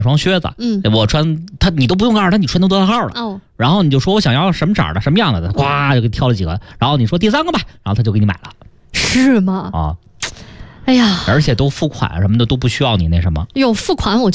双靴子，我穿他，你都不用告诉他你穿的多大号了，然后你就说我想要什么色的、什么样的，呱就给挑了几个，然后你说第3个吧，然后他就给你买了， 是吗？ 啊， 哎呀， 而且都付款什么的都不需要你那什么， 有付款我